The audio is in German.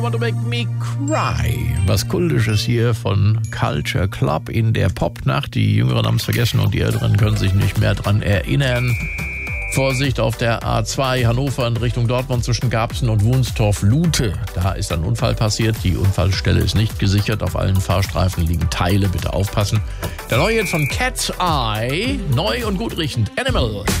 Want to Make Me Cry. Was Kultisches hier von Culture Club in der Popnacht. Die Jüngeren haben es vergessen und die Älteren können sich nicht mehr dran erinnern. Vorsicht auf der A2 Hannover in Richtung Dortmund zwischen Garbsen und Wunstorf-Lute. Da ist ein Unfall passiert. Die Unfallstelle ist nicht gesichert. Auf allen Fahrstreifen liegen Teile. Bitte aufpassen. Der neue Hit von Cat's Eye. Neu und gut riechend. Animal.